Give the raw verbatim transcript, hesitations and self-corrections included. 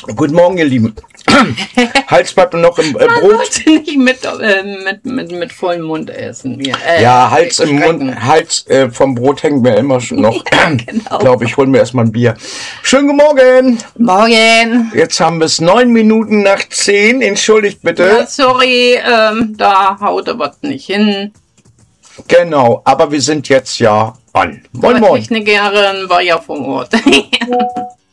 Guten Morgen, ihr Lieben. Hals bleibt noch im äh, Man Brot. sollte nicht mit, äh, mit, mit, mit vollem Mund essen. Ja, äh, Ja, Hals im schrecken. Mund, Hals äh, vom Brot hängt mir immer schon noch. Ja, genau. Ich glaube, ich hole mir erstmal ein Bier. Schönen guten Morgen. Morgen. Jetzt haben wir es neun Minuten nach zehn. Entschuldigt bitte. Ja, sorry, ähm, da haut er was nicht hin. Genau, aber wir sind jetzt ja an. Moin, Aber moin. Technikerin war ja vor Ort.